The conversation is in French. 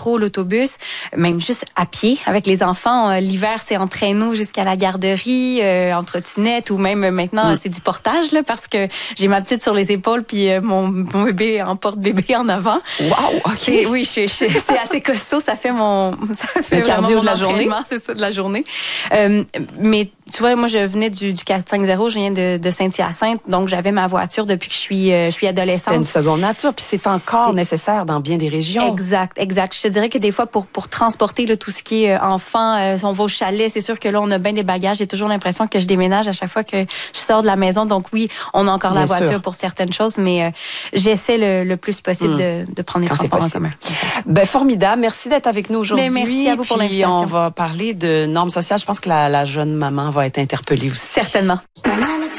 métro, l'autobus, même juste à pied avec les enfants. L'hiver, c'est en traîneau jusqu'à la garderie, en trottinette ou même maintenant, c'est du portage là, parce que j'ai ma petite sur les épaules puis mon bébé en porte-bébé en avant. Wow, OK. Oui, c'est assez costaud. Ça fait le cardio de la journée. C'est ça, de la journée. Mais tu vois, moi, je venais du 450, je viens de Saint-Hyacinthe, donc j'avais ma voiture depuis que je suis adolescente. C'est une seconde nature, puis c'est encore nécessaire dans bien des régions. Exact. Je te dirais que des fois, pour transporter là, tout ce qui est enfant, si on va au chalet, c'est sûr que là, on a bien des bagages. J'ai toujours l'impression que je déménage à chaque fois que je sors de la maison. Donc oui, on a encore la voiture pour certaines choses, mais j'essaie le plus possible de prendre les transports en commun. Ben, formidable. Merci d'être avec nous aujourd'hui. Merci à vous pour l'invitation. On va parler de normes sociales. Je pense que la jeune maman va être interpellée aussi. Certainement.